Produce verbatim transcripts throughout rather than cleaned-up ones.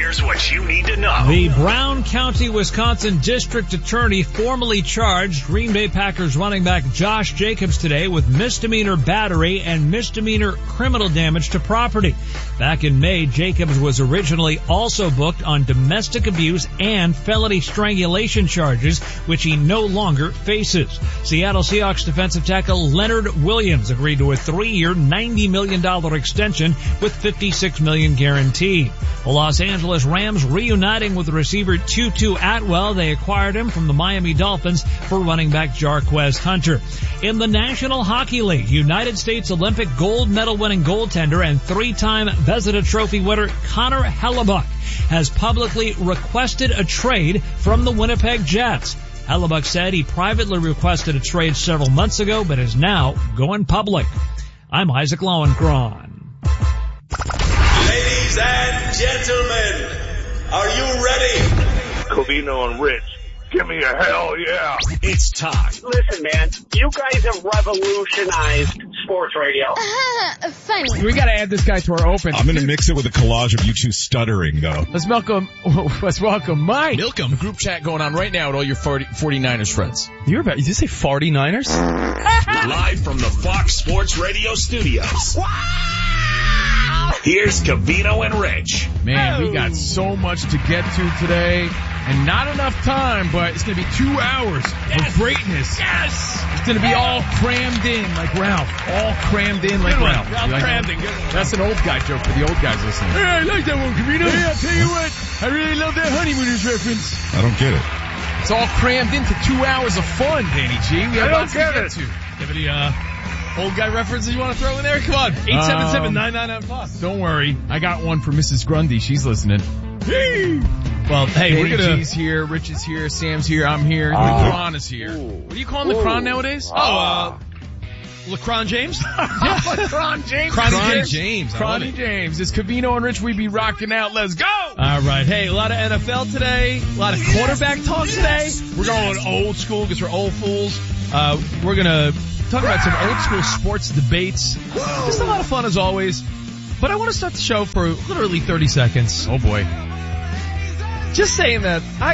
Here's what you need to know. The Brown County, Wisconsin District Attorney formally charged Green Bay Packers running back Josh Jacobs today with misdemeanor battery and misdemeanor criminal damage to property. Back in May, Jacobs was originally also booked on domestic abuse and felony strangulation charges, which he no longer faces. Seattle Seahawks defensive tackle Leonard Williams agreed to a three-year, ninety million dollars extension with fifty-six million dollars guaranteed. The Los Angeles Rams reuniting with receiver Tutu Atwell. They acquired him from the Miami Dolphins for running back Jarquez Hunter. In the National Hockey League, United States Olympic gold medal winning goaltender and three-time Vezina Trophy winner Connor Hellebuyck has publicly requested a trade from the Winnipeg Jets. Hellebuyck said he privately requested a trade several months ago, but is now going public. I'm Isaac Lowenkron. Ladies and gentlemen, are you ready? Covino and Rich, give me a hell yeah. It's time. Listen, man, you guys have revolutionized sports radio. Uh, funny. We gotta add this guy to our open. I'm gonna mix it with a collage of you two stuttering, though. Let's welcome, let's welcome Mike. Milcom. Group chat going on right now with all your forty-niners friends. You're about, did you say forty-niners? Live from the Fox Sports Radio studios. Here's Covino and Rich. Man, we got so much to get to today, and not enough time, but it's going to be two hours yes. of greatness. Yes! It's going to be all crammed in like Ralph. All crammed in like good one. Ralph. Ralph like crammed in. Good one. That's an old guy joke for the old guys listening. Hey, I like that one, Covino. Hey, I'll tell you what, I really love that Honeymooners reference. I don't get it. It's all crammed into two hours of fun, Danny G. We have lots to get to. Have any, uh... old guy references you want to throw in there? Come on. eight seven seven, nine nine nine, Fox. Don't worry. I got one for Missus Grundy. She's listening. Hey. Well, hey, Danny we're gonna... G's here, Rich is here, Sam's here, I'm here, uh, Lecron is here. Ooh. What do you call him, Lecron nowadays? Oh, uh, Lecron James? Lecron James. Cronny James. James. Cronny James. It's Covino and Rich. We be rocking out. Let's go. All right. Hey, a lot of N F L today. A lot of quarterback talk today. We're going old school because we're old fools. Uh, we're gonna talk about some old school sports debates. Just a lot of fun as always. But I want to start the show for literally thirty seconds. Oh boy. Just saying that I,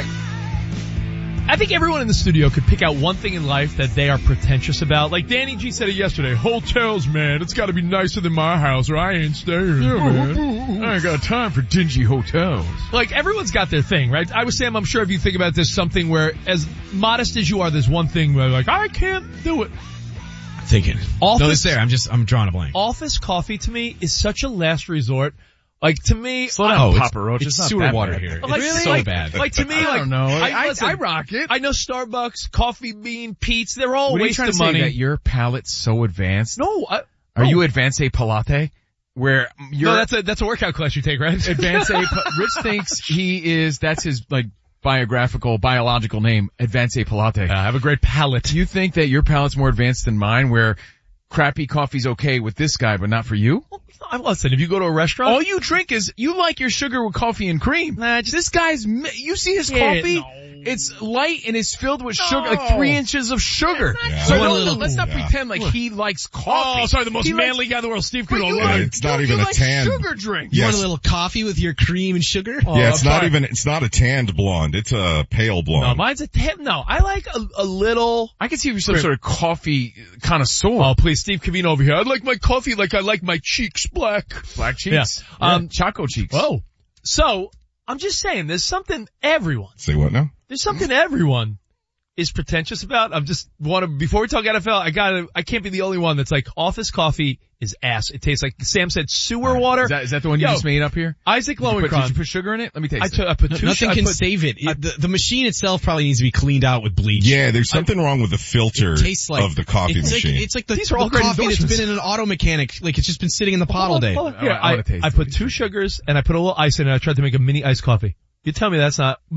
I think everyone in the studio could pick out one thing in life that they are pretentious about. Like Danny G said it yesterday. Hotels, man. It's gotta be nicer than my house or I ain't staying. Yeah, man. I ain't got time for dingy hotels. Like everyone's got their thing, right? I was saying, I'm sure if you think about this, something where as modest as you are, there's one thing where like, I can't do it. Thinking. Office, no, it's there. I'm just, I'm drawing a blank. Office coffee to me is such a last resort. Like to me, slow down, oh, Papa Roach. It's, it's sewer not water bad. here. Like, it's really? so like, bad. Like to me, I like don't know. I, I, listen, I rock it. I know Starbucks, Coffee Bean, Pete's. They're all what a waste are you trying of to money. Say that your palate's so advanced? No, I, are no. you Advanced Palate? Where you're no, that's a that's a workout class you take, right? Advanced Rich thinks he is. That's his like biographical, biological name. Advanced Palate. Uh, I have a great palate. You think that your palate's more advanced than mine? Where crappy coffee's okay with this guy, but not for you? Well, listen, if you go to a restaurant, all you drink is, you like your sugar with coffee and cream. Nah, just, this guy's, you see his yeah, coffee? No. It's light and it's filled with no. sugar, like three inches of sugar. Yeah. So Yeah. no, no, let's not yeah. pretend like he likes coffee. Oh, sorry, the most he manly likes, guy in the world, Steve Kudo. Kudo. Like, it's not even you a like tan. sugar drink. You Yes. want a little coffee with your cream and sugar? Oh, yeah, it's I'm not sorry. even, it's not a tanned blonde. It's a pale blonde. No, mine's a ten. No, I like a, a little. I can see if you're some sort of coffee connoisseur. Oh, please, Steve Covino over here. I like my coffee like I like my cheeks black. Black cheeks. Yeah. Um, Choco cheeks. Oh. So, I'm just saying, there's something everyone. Say what now? There's something everyone is pretentious about. I'm just want to, before we talk N F L, I gotta, I can't be the only one that's like, office coffee is ass. It tastes like, Sam said, sewer right. water. Is that, is that the one you Yo, just made up here? Isaac Did you, put, Lowenkron. did you put sugar in it? Let me taste I it. took, I put two Nothing I can put, save it. I, it the, the machine itself probably needs to be cleaned out with bleach. Yeah, there's something I, wrong with the filter it tastes like, of the coffee it's machine. Like, it's like the, These are all the great coffee that's endorsements. been in an auto mechanic. Like it's just been sitting in the pot all day. Hold on, hold on. Here, I, I, I, I put two sugars and I put a little ice in it. I tried to make a mini iced coffee. You tell me that's not.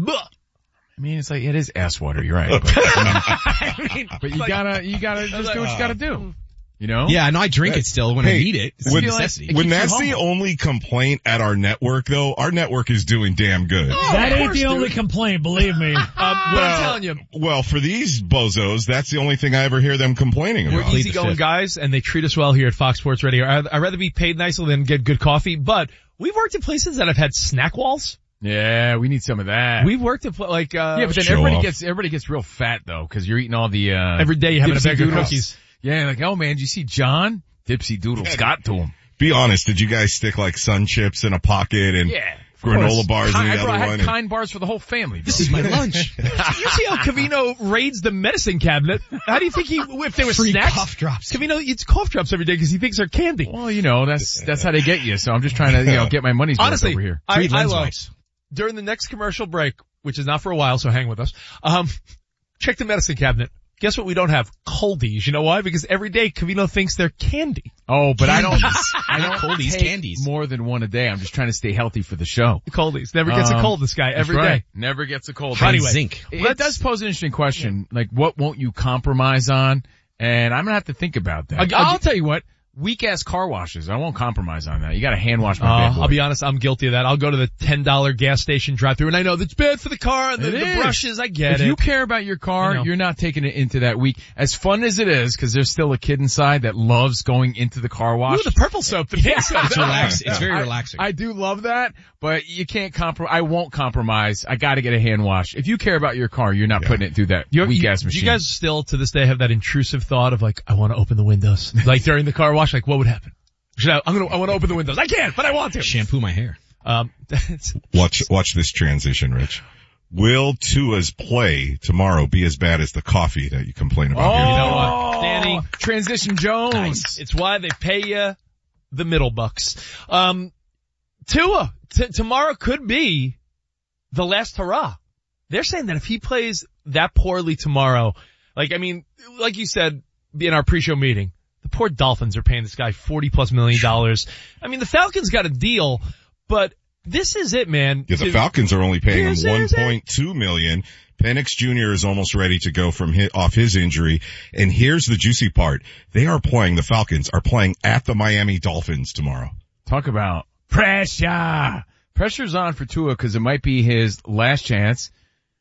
I mean, it's like, it is ass water, you're right. But, I mean, but you like, gotta, you gotta just like, do what you gotta do. You know? Yeah, and I drink it still when hey, I need it. It's when, a necessity. Like, when that's the only complaint at our network though, our network is doing damn good. Oh, that ain't course, the only dude. complaint, believe me. um, well, I'm telling you. Well, for these bozos, that's the only thing I ever hear them complaining about. We're easygoing guys, and they treat us well here at Fox Sports Radio. I'd, I'd rather be paid nicely than get good coffee, but we've worked in places that have had snack walls. Yeah, we need some of that. We've worked at, like, uh, yeah, but then show everybody off. gets, everybody gets real fat though, cause you're eating all the, uh, every day you're having a Dipsy bag of Doodles. cookies. Yeah, like, oh man, did you see John? Dipsy Doodles got to him. Be honest, did you guys stick like Sun Chips in a pocket and Yeah. granola bars in I, the bro, I other had one? and- kind bars for the whole family, bro. This is my lunch. You see how Covino raids the medicine cabinet? How do you think he, if there were Free snacks? cough drops. Covino eats cough drops every day because he thinks they're candy. Well, you know, that's, that's how they get you. So I'm just trying to, you know, get my money's worth Honestly, over here. I, Free I lens love, wipes. during the next commercial break, which is not for a while, so hang with us, um, check the medicine cabinet. Guess what we don't have? Coldies. You know why? Because every day Covino thinks they're candy. Oh, but I don't, I don't Coldies, take candies. more than one a day. I'm just trying to stay healthy for the show. Coldies. Never gets a Um, cold, this guy, every That's day. right. Never gets a cold. High Anyway, zinc. It, it does pose an interesting question. Like, what won't you compromise on? And I'm gonna have to think about that. I'll- I'll, I'll- tell you what. Weak ass car washes. I won't compromise on that. You gotta hand wash my Uh, bad boy. I'll be honest, I'm guilty of that. I'll go to the ten dollar gas station drive through and I know that's bad for the car and the, It the is. brushes, I get If it. you care about your I car, know. you're not taking it into that week. As fun as it is, because there's still a kid inside that loves going into the car wash. Ooh, the purple soap, the pink soap. It's relaxing. It's very I- relaxing. I do love that, but you can't compro- I won't compromise. I gotta get a hand wash. If you care about your car, you're not putting it through that You- weak you- ass do machine. you guys still to this day have that intrusive thought of like, I want to open the windows? Like during the car wash, like what would happen? Should I, I'm gonna, I want to open the windows. I can't, but I want to. Shampoo my hair. Um, that's- Watch, watch this transition, Rich. Will Tua's play tomorrow be as bad as the coffee that you complain about here? You know what, Danny? Transition Jones. Nice. It's why they pay you the middle bucks. Um, Tua, t- tomorrow could be the last hurrah. They're saying that if he plays that poorly tomorrow, like, I mean, like you said in our pre-show meeting, the poor Dolphins are paying this guy forty plus million dollars. I mean, the Falcons got a deal, but this is it, man. Yeah, the To- Falcons are only paying Here's- him here's it. one point two million. Penix Junior is almost ready to go from his, off his injury. And here's the juicy part. They are playing, the Falcons are playing at the Miami Dolphins tomorrow. Talk about pressure. Pressure's on for Tua because it might be his last chance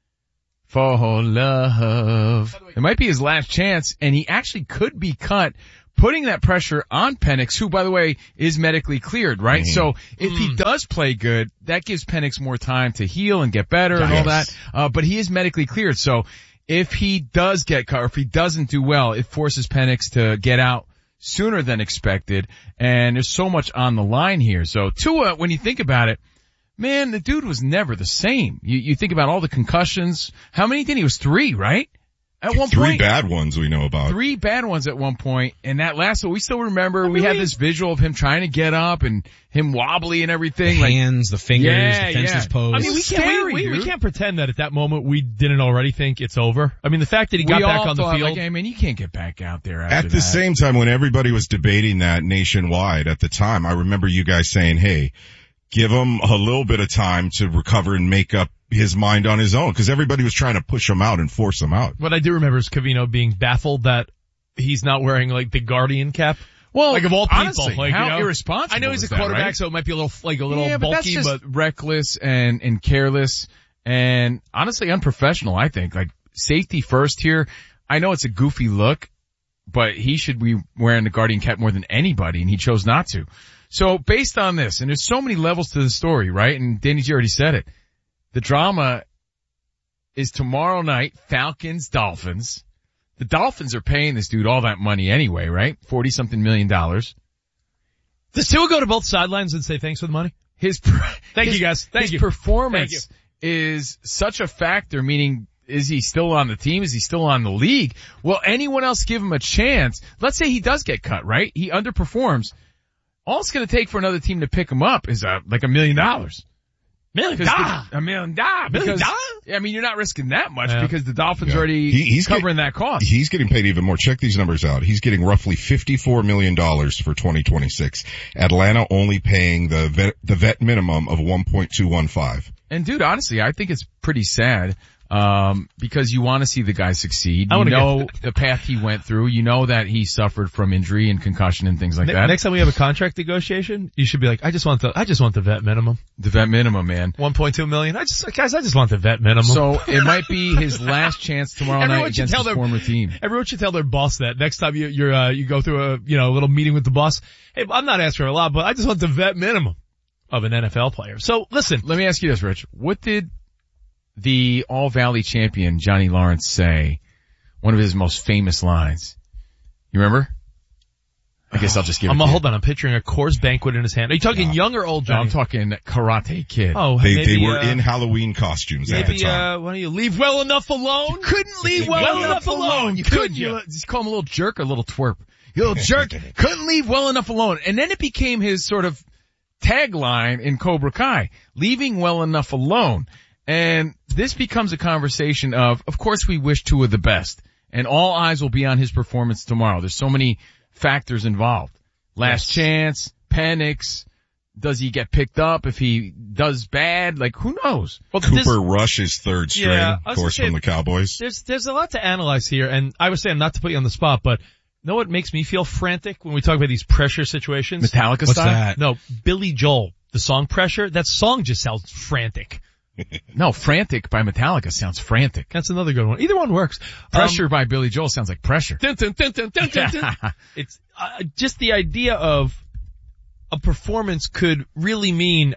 for love. It might be his last chance, and he actually could be cut, putting that pressure on Penix, who, by the way, is medically cleared, right? Mm-hmm. So if he does play good, that gives Penix more time to heal and get better and all that. Yes. Uh, but he is medically cleared, so if he does get cut, or if he doesn't do well, it forces Penix to get out sooner than expected, and there's so much on the line here. So Tua, when you think about it, man, the dude was never the same. You, you think about all the concussions. How many did he? It was three, right? At one Three point. bad ones we know about. Three bad ones at one point, and that last one, we still remember, we mean, had we- this visual of him trying to get up and him wobbly and everything. The Like, hands, the fingers, Yeah, the fenceless yeah. pose. I mean, we can't, Scary, we, we, we dude. can't pretend that at that moment we didn't already think it's over. I mean, the fact that he got we back all on the thought, field. like, hey man, you can't get back out there after At the that. same time, when everybody was debating that nationwide at the time, I remember you guys saying, hey, give him a little bit of time to recover and make up his mind on his own, because everybody was trying to push him out and force him out. What I do remember is Covino being baffled that he's not wearing like the Guardian cap. Well, Like of all people, honestly, like, how you know, irresponsible I know he's a is that, quarterback, right? so it might be a little like a little yeah, but that's bulky, just but reckless and, and careless and honestly unprofessional, I think. Like, safety first here. I know it's a goofy look, but he should be wearing the Guardian cap more than anybody, and he chose not to. So based on this, and there's so many levels to the story, right? And Danny G already said it. The drama is tomorrow night, Falcons, Dolphins. The Dolphins are paying this dude all that money anyway, right? Forty something million dollars. does Tua go to both sidelines and say thanks for the money? His, Thank his, you, guys. Thank his you. performance Thank is such a factor, meaning is he still on the team? Is he still on the league? Will anyone else give him a chance? Let's say he does get cut, right? He underperforms. All it's going to take for another team to pick him up is uh, like a million dollars. Million Because dollars. the- A million dollars. Million because- dollars? I mean, you're not risking that much Yeah. because the Dolphins Yeah. already He- he's covering get- that cost. He's getting paid even more. Check these numbers out. He's getting roughly fifty-four million dollars for twenty twenty-six. Atlanta only paying the vet, the vet minimum of one point two one five. And dude, honestly, I think it's pretty sad, um, because you want to see the guy succeed. I You wanna know get- the path he went through. You know that he suffered from injury and concussion and things like Ne- that. Next time we have a contract negotiation, you should be like, I just want the, I just want the vet minimum. The vet minimum, man. one point two million. I just, guys, I just want the vet minimum. So it might be his last chance tomorrow Everyone night should against tell his their- former team. Everyone should tell their boss that next time you, you're, uh, you go through a, you know, a little meeting with the boss. Hey, I'm not asking for a lot, but I just want the vet minimum. of an N F L player. So listen, let me ask you this, Rich. What did the All Valley champion Johnny Lawrence say? One of his most famous lines. You remember? I guess I'll just give it I'm, to you. Hold on, I'm picturing a Coors Banquet in his hand. Are you talking No. young or old, No, Johnny? I'm talking Karate Kid. Oh, They, maybe, they were uh, in Halloween costumes at the Maybe, time. uh, why don't you leave well enough alone? You couldn't leave well, well enough enough alone. alone, You could couldn't. you? You just call him a little jerk or a little twerp. You little jerk. Couldn't leave well enough alone. And then it became his sort of tagline in Cobra Kai, leaving well enough alone. And this becomes a conversation of, of course we wish Tua the best. And all eyes will be on his performance tomorrow. There's so many factors involved. Last Yes. chance, Penix, does he get picked up if he does bad? Like, who knows? Well, Cooper this- Rush is third string, Yeah, I of was course, gonna say, from the Cowboys. There's there's a lot to analyze here, and I was saying not to put you on the spot, but you know what makes me feel frantic when we talk about these pressure situations? Metallica What's style? that? No, Billy Joel, the song Pressure, that song just sounds frantic. No, Frantic by Metallica sounds frantic. That's another good one. Either one works. Pressure Um, by Billy Joel sounds like pressure. dun, dun, dun, dun, dun, dun, dun. It's uh, just the idea of a performance could really mean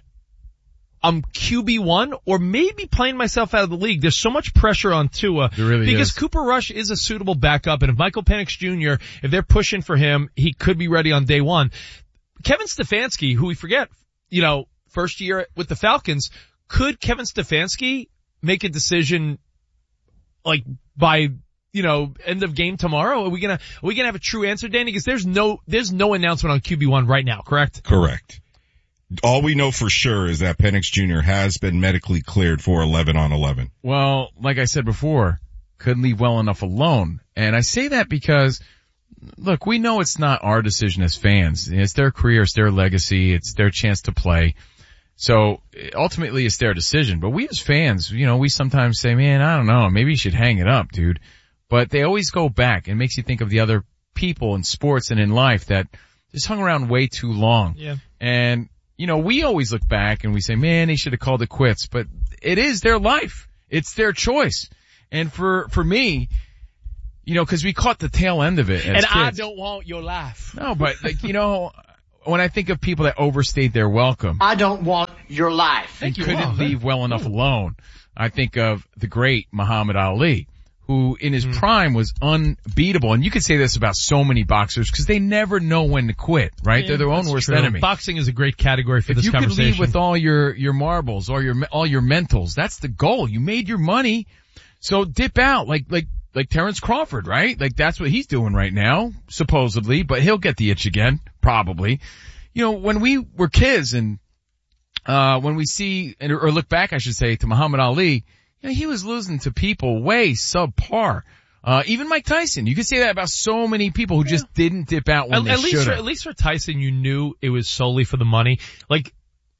I'm Q B one or maybe playing myself out of the league. There's so much pressure on Tua There really because is. Cooper Rush is a suitable backup, and if Michael Penix Junior, if they're pushing for him, he could be ready on day one. Kevin Stefanski, who we forget, you know, first year with the Falcons, could Kevin Stefanski make a decision like by, you know, end of game tomorrow? Are we gonna, are we gonna have a true answer, Danny? Because there's no, there's no announcement on Q B one right now, correct? Correct. All we know for sure is that Penix Junior has been medically cleared for eleven on eleven. Well, like I said before, couldn't leave well enough alone. And I say that because, look, we know it's not our decision as fans. It's their career, it's their legacy, it's their chance to play. So ultimately it's their decision. But we as fans, you know, we sometimes say, man, I don't know, maybe you should hang it up, dude. But they always go back and makes you think of the other people in sports and in life that just hung around way too long. Yeah. And, you know, we always look back and we say, man, they should have called it quits. But it is their life. It's their choice. And for, for me, you know, cause we caught the tail end of it as And I kids. don't want your life. No, but like, you know, when I think of people that overstayed their welcome, I don't want your life. and couldn't leave well enough alone, I think of the great Muhammad Ali, who in his prime was unbeatable. And you could say this about so many boxers because they never know when to quit, right? They're their own That's worst true. enemy. Boxing is a great category for If this you could conversation. leave with all your, your marbles or your, all your mentals, that's the goal. You made your money. So dip out like, like, like Terrence Crawford, right? Like that's what he's doing right now, supposedly, but he'll get the itch again, probably. You know, when we were kids and, uh, when we see, or look back, I should say, to Muhammad Ali, you know, he was losing to people way subpar. Uh, even Mike Tyson. You could say that about so many people who just didn't dip out when at, they at least should for, have. at least for Tyson, you knew it was solely for the money. Like,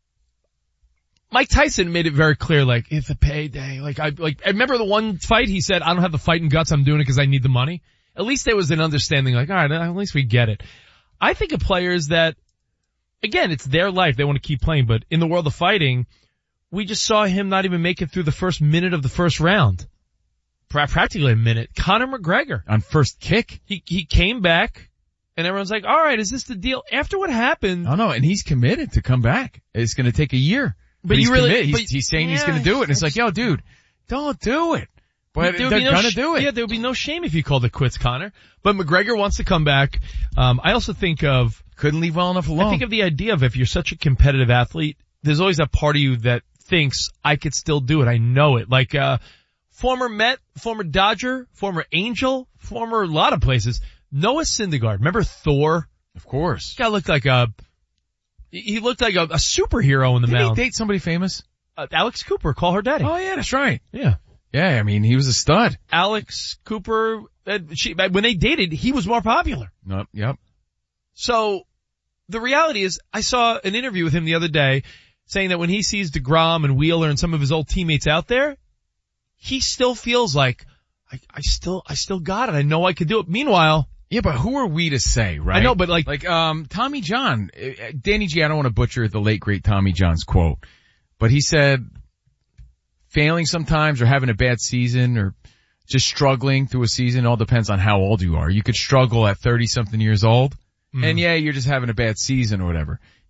Mike Tyson made it very clear, like, it's a payday. Like, I, like, I remember the one fight he said, I don't have the fighting guts, I'm doing it because I need the money. At least there was an understanding, like, alright, at least we get it. I think of players that, again, it's their life, they want to keep playing, but in the world of fighting, we just saw him not even make it through the first minute of the first round. Pra- practically a minute. Conor McGregor. On first kick? He, he came back, and everyone's like, alright, is this the deal? After what happened, Oh no, and he's committed to come back. It's gonna take a year. But he's you really- committed. He's, but- he's saying he's yeah, gonna do it. And it's like, yo dude, don't do it. But there would they're be no gonna sh- do it. Yeah, there would be no shame if you called it quits, Connor. But McGregor wants to come back. Um, I also think of, Couldn't leave well enough alone. I think of the idea of if you're such a competitive athlete, there's always that part of you that thinks, I could still do it. I know it. Like, uh, former Met, former Dodger, former Angel, former a lot of places. Noah Syndergaard. Remember Thor? Of course. This guy looked like a, he looked like a, a superhero in the Did he mound. date somebody famous? Uh, Alex Cooper, call her daddy. Oh yeah, that's right. Yeah. Yeah, I mean, he was a stud. Alex Cooper, uh, she, when they dated, he was more popular. Nope, yep. So the reality is I saw an interview with him the other day saying that when he sees DeGrom and Wheeler and some of his old teammates out there, he still feels like, I, I still, I still got it. I know I could do it. Meanwhile, Yeah, but who are we to say, right? I know, but like, Like, um, Tommy John, uh, Danny G, I don't want to butcher the late great Tommy John's quote, but he said, failing sometimes or having a bad season or just struggling through a season all depends on how old you are. You could struggle at thirty something years old Mm. and yeah, you're just having a bad season or whatever.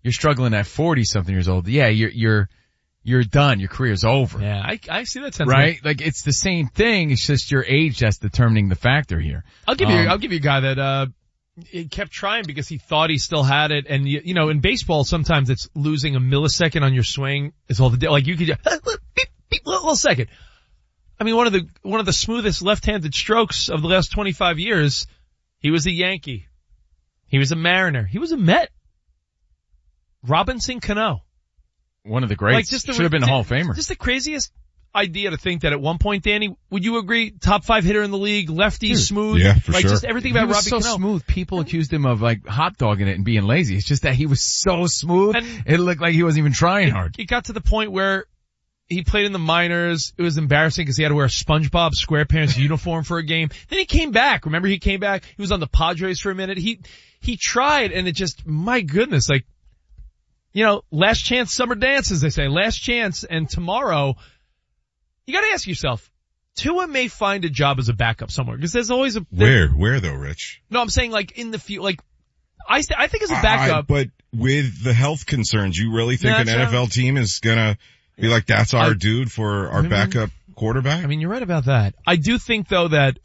you're struggling at forty something years old. Yeah, you're, you're, you're done. Your career's over. Yeah, I, I see that sentiment. Right? Like it's the same thing. It's just your age that's determining the factor here. I'll give you, Um, I'll give you a guy that, uh, he kept trying because he thought he still had it. And you, you know, in baseball, sometimes it's losing a millisecond on your swing is all the day. Like you could just, beep, beep, little second. I mean, one of the, one of the smoothest left-handed strokes of the last twenty-five years, he was a Yankee. He was a Mariner. He was a Met. Robinson Cano. One of the greats. Like just the, should have been a Hall of Famer. Just the craziest idea to think that at one point, Danny, would you agree, top five hitter in the league, lefty, Dude, smooth? yeah, for like sure. just everything He about was Robbie so Cano. smooth. People accused him of like hot dogging it and being lazy. It's just that he was so smooth. And it looked like he wasn't even trying hard. It got to the point where he played in the minors. It was embarrassing because he had to wear a SpongeBob SquarePants uniform for a game. Then he came back. Remember he came back? He was on the Padres for a minute. He, he tried and it just, my goodness, like, you know, last chance summer dance, as they say, last chance. And tomorrow, you gotta ask yourself, Tua may find a job as a backup somewhere because there's always a, Where? Where though, Rich? no, I'm saying like in the field, like, I, st- I think as a I- backup, but with the health concerns, you really think Nah, an John- N F L team is gonna be like, that's our I- dude for our I mean- backup quarterback? I mean, you're right about that. I do think though that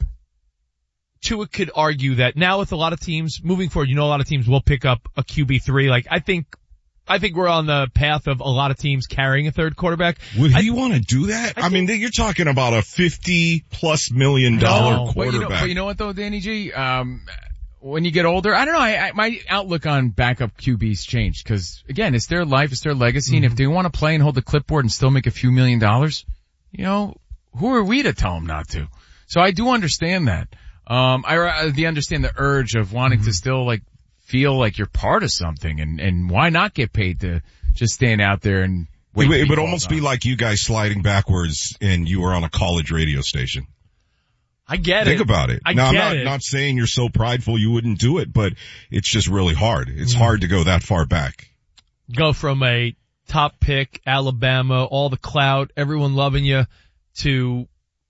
Tua could argue that now with a lot of teams moving forward, you know, a lot of teams will pick up a Q B three. Like I think, I think we're on the path of a lot of teams carrying a third quarterback. Would I- he want to do that? I, I mean, you're talking about a fifty plus million dollar No, But you, know, quarterback. but you know what though, Danny G? Um, when you get older, I don't know, I, I, my outlook on backup Q Bs changed because again, it's their life, it's their legacy, mm-hmm. and if they want to play and hold the clipboard and still make a few million dollars, you know, who are we to tell them not to? So I do understand that. Um, I, I do understand the urge of wanting mm-hmm. to still like feel like you're part of something and, and why not get paid to just stand out there and wait. It, to it be would called almost on. be like you guys sliding backwards and you were on a college radio station. I get Think it. about it. I now, get I'm not, it. not saying you're so prideful you wouldn't do it, but it's just really hard. It's Mm. hard to go that far back. Go from a top pick, Alabama, all the clout, everyone loving you, to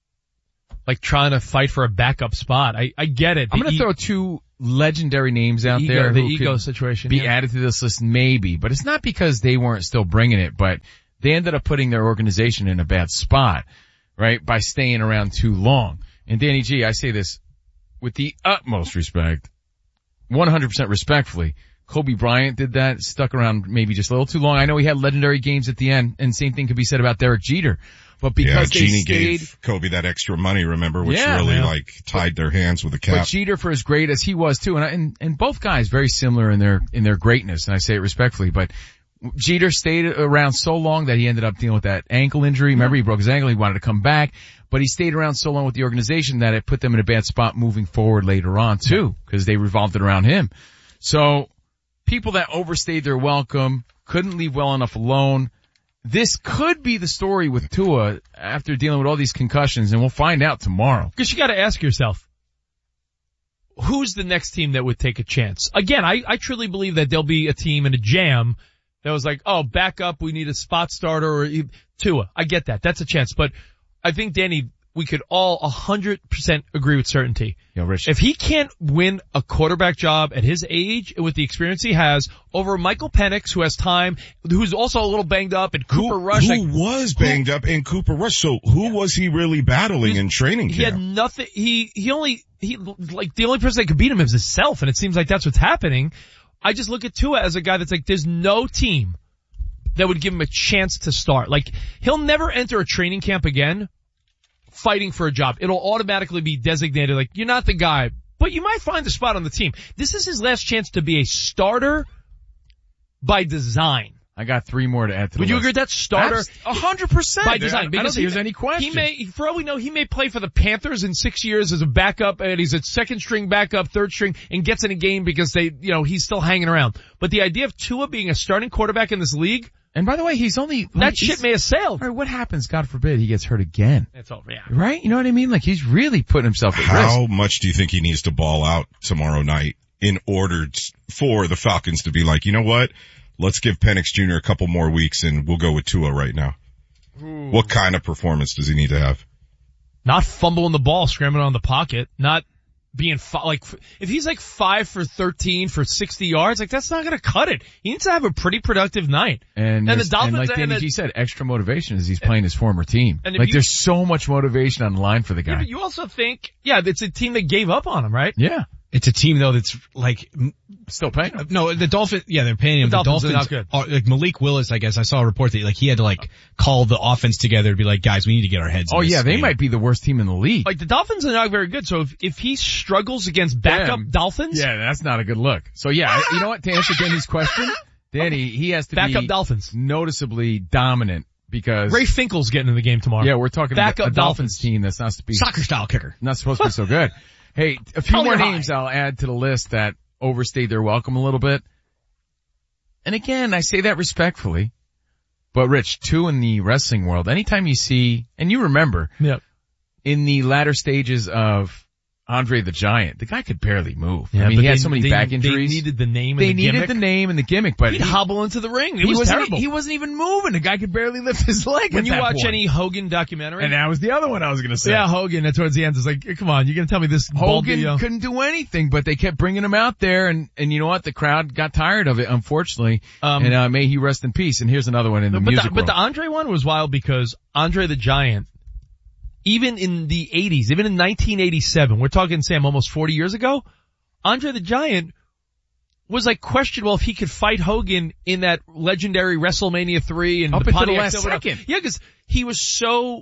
like trying to fight for a backup spot. I, I get it. I'm The going to e- throw two legendary names out ego, there the who ego could situation. be yeah. added to this list maybe, but it's not because they weren't still bringing it, but they ended up putting their organization in a bad spot, right, by staying around too long. And Danny G, I say this with the utmost respect, one hundred percent respectfully. Kobe Bryant did that, stuck around maybe just a little too long. I know he had legendary games at the end, and same thing could be said about Derek Jeter. But because yeah, they Jeannie stayed, gave Kobe that extra money, remember, which Yeah, really man. like tied their hands with a cap. but Jeter, for as great as he was too, and, I, and and both guys very similar in their in their greatness, and I say it respectfully, but Jeter stayed around so long that he ended up dealing with that ankle injury. Remember, he broke his ankle, he wanted to come back, but he stayed around so long with the organization that it put them in a bad spot moving forward later on too, because they revolved it around him. So people that overstayed their welcome, couldn't leave well enough alone. This could be the story with Tua after dealing with all these concussions, and we'll find out tomorrow. Because you got to ask yourself, who's the next team that would take a chance? Again, I, I truly believe that there'll be a team in a jam that was like, oh, back up, we need a spot starter or Tua. I get that. That's a chance. But I think, Danny, we could all one hundred percent agree with certainty. Yo, Rich. If he can't win a quarterback job at his age and with the experience he has over Michael Penix, who has time, who's also a little banged up, and Cooper who, Rush. Who like, was banged up in Cooper Rush? So who Yeah. was he really battling in training He camp? had nothing. He he only he like the only person that could beat him is himself, and it seems like that's what's happening. I just look at Tua as a guy that's like, there's no team that would give him a chance to start. Like, he'll never enter a training camp again fighting for a job. It'll automatically be designated like, you're not the guy, but you might find a spot on the team. This is his last chance to be a starter by design. I got three more to add to the Would you list. agree with that? Starter A hundred percent. by design. I don't Because think there's he- any question. He may, for all we know, he may play for the Panthers in six years as a backup, and he's a second string backup, third string, and gets in a game because they, you know, he's still hanging around. But the idea of Tua being a starting quarterback in this league, And by the way, he's only that he's- shit may have sailed. All right, what happens? God forbid he gets hurt again. It's over, yeah. Right? You know what I mean? Like he's really putting himself at How risk. much do you think he needs to ball out tomorrow night in order t- for the Falcons to be like, you know what? Let's give Penix Junior a couple more weeks and we'll go with Tua right now. Ooh. What kind of performance does he need to have? Not fumbling the ball, scrambling on the pocket, not being fi- like, if he's like five for thirteen for sixty yards, like that's not going to cut it. He needs to have a pretty productive night. And, and the Dolphins, and like Danny and G said, extra motivation as he's playing his former team. And if like you- there's so much motivation on the line for the Yeah, guy. but you also think, yeah, it's a team that gave up on him, right? Yeah. It's a team though that's like, m- Still paying him. no, the Dolphins, yeah, they're paying him. The The Dolphins Dolphins, are not good. are- like Malik Willis, I guess I saw a report that like he had to like call the offense together to be like, guys, we need to get our heads in Oh this yeah, they game. might be the worst team in the league. Like the Dolphins are not very good, so if, if he struggles against backup Them. Dolphins, Yeah, that's not a good look. So yeah, you know what? To answer Danny's question, Danny, he has to backup be Dolphins. noticeably dominant because Ray Finkel's getting in the game tomorrow. yeah, we're talking about Backup a Dolphins Dolphins. team that's not supposed to be Soccer style kicker. not supposed to be so good. Hey, a few Color more high. names I'll add to the list that overstayed their welcome a little bit. And again, I say that respectfully, but Rich, two in the wrestling world, anytime you see, and you remember, Yep. in the latter stages of Andre the Giant, the guy could barely move. Yeah, I mean, but he had they- so many they- back they injuries. needed the name and They the needed gimmick. the name and the gimmick, but He'd he, hobble into the ring. It he was wasn't, terrible. he wasn't even moving. The guy could barely lift his leg when at you that watch point. any Hogan documentary, And that was the other one I was going to say. yeah, Hogan, and towards the end, it's like, come on, you're going to tell me this Hogan Baldy, uh, couldn't do anything, but they kept bringing him out there, and and you know what? The crowd got tired of it, unfortunately. Um, and uh, may he rest in peace. And here's another one in the but, music the, but world. the Andre one was wild because Andre the Giant, even in the eighties, even in nineteen eighty-seven, we're talking, Sam, almost forty years ago, Andre the Giant was like questionable if he could fight Hogan in that legendary WrestleMania three and Up the until the Pontiac last Silver- second. Yeah, because he was so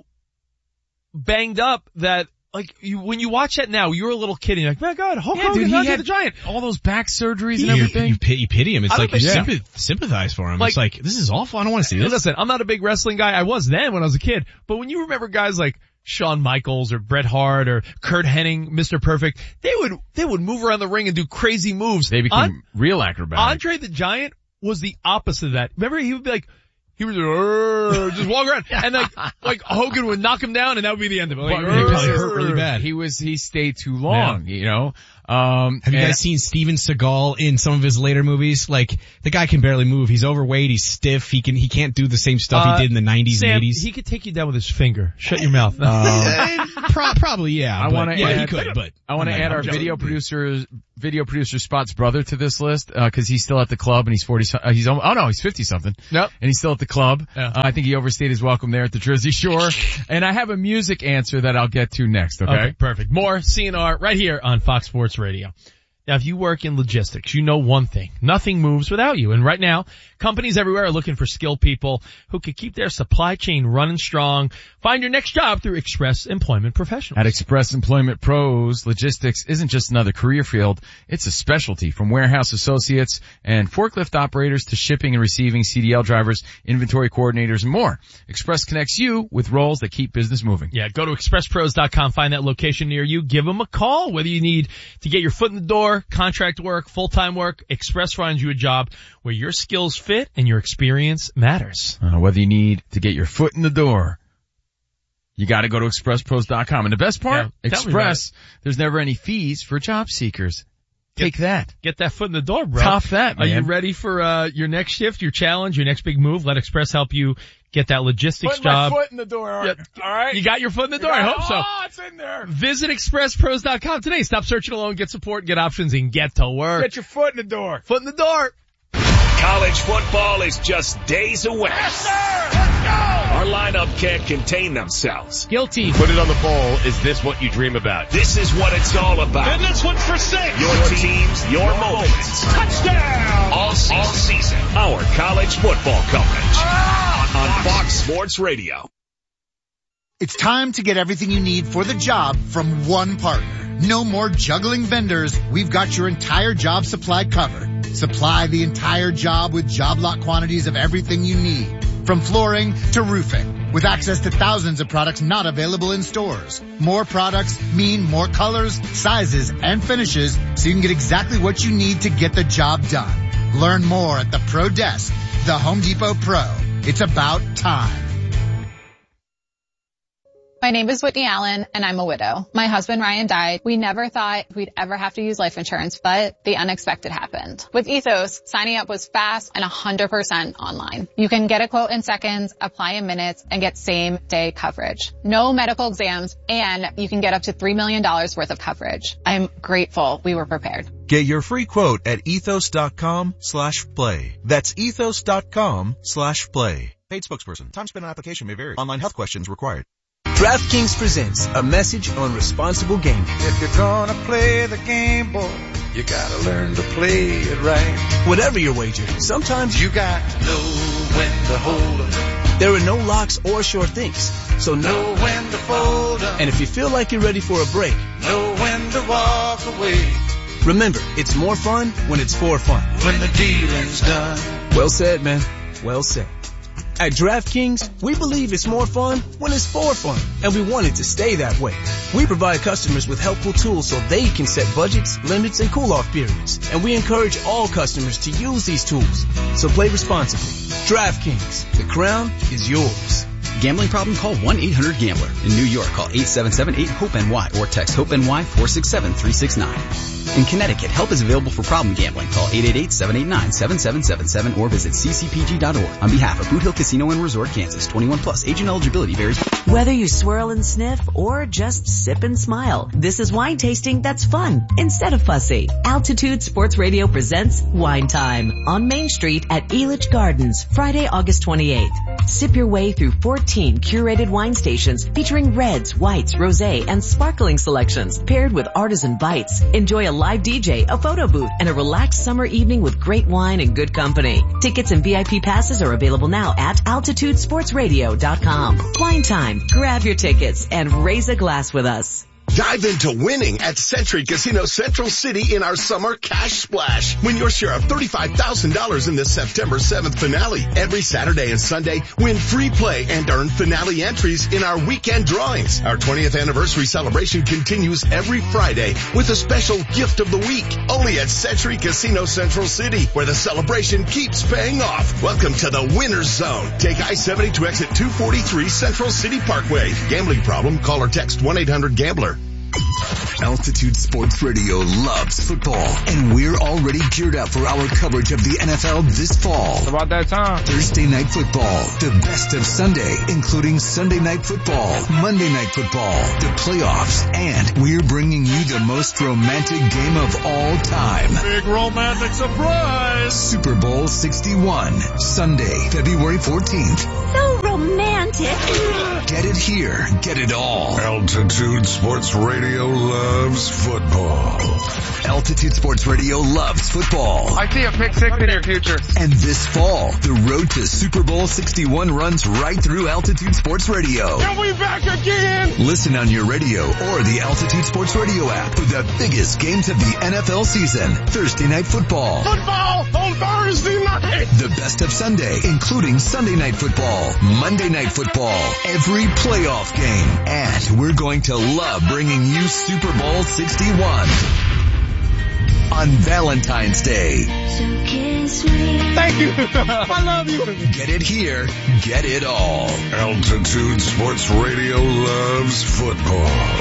banged up that like you, when you watch that now, you're a little kid and you're like, my God, Hulk yeah, Hogan, dude, he Andre had the Giant. all those back surgeries and You, everything. you, pity, you pity him. It's I like you don't think- sympath- sympathize for him. Like- it's like, this is awful. I don't want to see Hey, this. listen, I'm not a big wrestling guy. I was then when I was a kid. But when you remember guys like Shawn Michaels or Bret Hart or Kurt Hennig, Mister Perfect, they would, they would move around the ring and do crazy moves. They became An- real acrobatic. Andre the Giant was the opposite of that. Remember he would be like, he would "Arr," just walk around and like, like Hogan would knock him down and that would be the end of it. Like, But He probably "Arr." hurt really bad. He was, he stayed too long, you know? Um, Have you and- guys seen Steven Seagal in some of his later movies? Like, the guy can barely move. He's overweight. He's stiff. He can, he can't do the same stuff Uh, he did in the nineties Sam, and eighties. he could take you down with his finger. Shut your mouth. Pro- probably, yeah. I but- want to yeah, add, he could, but. I want to I'm add not- our I'm video joking. producer, video producer Spot's brother to this list, uh, cause he's still at the club and he's forty, so- uh, he's, almost, oh no, he's fifty something. Yep. And he's still at the club. Yeah. Uh, I think he overstayed his welcome there at the Jersey Shore. And I have a music answer that I'll get to next, okay? Okay, perfect. More C N R right here on Fox Sports Radio. Now, if you work in logistics, you know one thing. Nothing moves without you. And right now, companies everywhere are looking for skilled people who can keep their supply chain running strong. Find your next job through Express Employment Professionals. At Express Employment Pros, logistics isn't just another career field, it's a specialty. From warehouse associates and forklift operators to shipping and receiving C D L drivers, inventory coordinators, and more. Express connects you with roles that keep business moving. Yeah, go to express pros dot com, find that location near you, give them a call. Whether you need to get your foot in the door, contract work, full-time work, Express finds you a job where your skills fit and your experience matters. Uh, whether you need to get your foot in the door, you gotta go to express pros dot com. And the best part, Yeah, tell me about Express, there's never any fees for job seekers. Take that. Get that foot in the door, bro. Top that, Are you man. ready for uh your next shift, your challenge, your next big move? Let Express help you get that logistics job. in the door, Yep. all right? You got your foot in the door. I hope so. Oh, it's in there. Visit express pros dot com today. Stop searching alone. Get support, get options, and get to work. Get your foot in the door. Foot in the door. College football is just days away. Yes, sir! Let's go! Our lineup can't contain themselves. Guilty. Put it on the bowl. Is this what you dream about? This is what it's all about. And this one's for six. Your teams, your moments. Touchdown. All season. All season. Our college football coverage. On Fox Sports Radio. It's time to get everything you need for the job from one partner. No more juggling vendors. We've got your entire job supply covered. Supply the entire job with job lot quantities of everything you need. From flooring to roofing. With access to thousands of products not available in stores. More products mean more colors, sizes, and finishes so you can get exactly what you need to get the job done. Learn more at the Pro Desk, the Home Depot Pro. It's about time. My My name is Whitney Allen, and I'm a widow. My husband Ryan died. We never thought we'd ever have to use life insurance, but the unexpected happened. With Ethos, signing up was fast and one hundred percent online. You can get a quote in seconds, apply in minutes, and get same-day coverage. No medical exams, and you can get up to three million dollars worth of coverage. I'm grateful we were prepared. Get your free quote at ethos.com slash play. That's ethos.com slash play. Paid spokesperson. Time spent on application may vary. Online health questions required. DraftKings presents a message on responsible gaming. If you're gonna play the game, boy, you gotta learn to play it right. Whatever your wager, sometimes you got to know when to hold 'em. There are no locks or sure things, so know when to fold 'em. And if you feel like you're ready for a break, know when to walk away. Remember, it's more fun when it's for fun. When the dealing's done. Well said, man. Well said. At DraftKings, we believe it's more fun when it's for fun, and we want it to stay that way. We provide customers with helpful tools so they can set budgets, limits, and cool-off periods, and we encourage all customers to use these tools. So play responsibly. DraftKings, the crown is yours. Gambling problem? Call one eight hundred gambler. In New York, call eight seven seven eight hope N Y or text HOPE-NY four six seven three six nine. In Connecticut, help is available for problem gambling. Call eight eight eight seven eight nine seven seven seven seven or visit c c p g dot org. On behalf of Boot Hill Casino and Resort, Kansas, twenty-one plus, age and eligibility varies. Whether you swirl and sniff or just sip and smile, this is wine tasting that's fun instead of fussy. Altitude Sports Radio presents Wine Time on Main Street at Elitch Gardens, Friday, August twenty-eighth. Sip your way through fourteen curated wine stations featuring reds, whites, rosé, and sparkling selections paired with artisan bites. Enjoy a live D J, a photo booth, and a relaxed summer evening with great wine and good company. Tickets and V I P passes are available now at altitude sports radio dot com. Wine Time. Grab your tickets and raise a glass with us. Dive into winning at Century Casino Central City in our summer cash splash. Win your share of thirty-five thousand dollars in the September seventh finale. Every Saturday and Sunday, win free play and earn finale entries in our weekend drawings. Our twentieth anniversary celebration continues every Friday with a special gift of the week. Only at Century Casino Central City, where the celebration keeps paying off. Welcome to the Winner's Zone. Take I seventy to exit two forty-three Central City Parkway. Gambling problem? Call or text one eight hundred gambler. Altitude Sports Radio loves football, and we're already geared up for our coverage of the N F L this fall. It's about that time. Thursday Night Football, the best of Sunday, including Sunday Night Football, Monday Night Football, the playoffs, and we're bringing you the most romantic game of all time. Big romantic surprise! Super Bowl sixty-one, Sunday, February fourteenth. So romantic. Get it here, get it all. Altitude Sports Radio loves football. Altitude Sports Radio loves football. I see a pick six in your future. And this fall, the road to Super Bowl sixty-one runs right through Altitude Sports Radio. Are we back again? Listen on your radio or the Altitude Sports Radio app for the biggest games of the N F L season. Thursday Night Football. Football on Thursday night. The best of Sunday, including Sunday Night Football, Monday Night Football, every playoff game. And we're going to love bringing you Super Bowl sixty-one on Valentine's Day. Thank you. I love you. Get it here, get it all. Altitude Sports Radio loves football.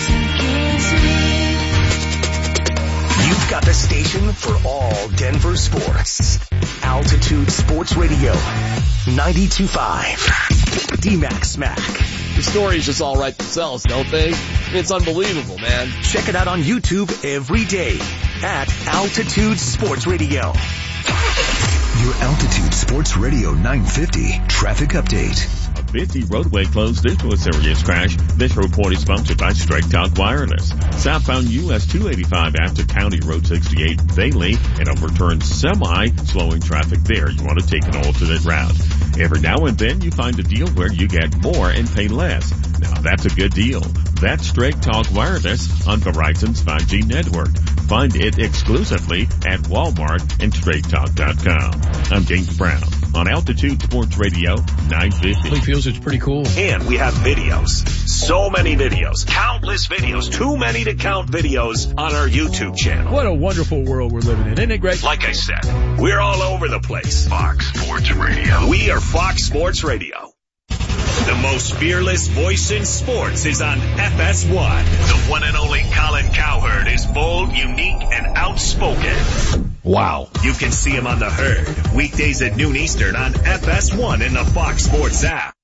You've got the station for all Denver sports. Altitude Sports Radio, ninety-two point five. D-Max Smack. The stories just all write themselves, don't they? It's unbelievable, man. Check it out on YouTube every day at Altitude Sports Radio. Your Altitude Sports Radio nine fifty traffic update. A busy roadway closed due to a serious crash. This report is sponsored by Straight Talk Wireless. Southbound U S two eighty-five after County Road sixty-eight Bailey, an overturned semi, slowing traffic there. You want to take an alternate route. Every now and then you find a deal where you get more and pay less. Now that's a good deal. That's Straight Talk Wireless on Verizon's five G network. Find it exclusively at Walmart and straight talk dot com. I'm James Brown on Altitude Sports Radio nine fifty. He feels it's pretty cool. And we have videos. So many videos. Countless videos. Too many to count videos on our YouTube channel. What a wonderful world we're living in. Isn't it great? Like I said, we're all over the place. Fox Sports Radio. We are Fox Sports Radio. The most fearless voice in sports is on F S one. The one and only Colin Cowherd is bold, unique, and outspoken. Wow. You can see him on The Herd, weekdays at noon Eastern on F S one and the Fox Sports app.